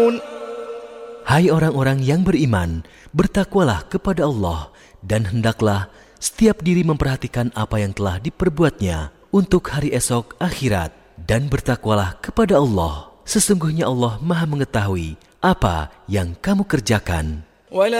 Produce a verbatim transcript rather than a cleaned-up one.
Hai orang-orang yang beriman, bertakwalah kepada Allah dan hendaklah setiap diri memperhatikan apa yang telah diperbuatnya untuk hari esok akhirat, dan bertakwalah kepada Allah. Sesungguhnya Allah Maha mengetahui apa yang kamu kerjakan.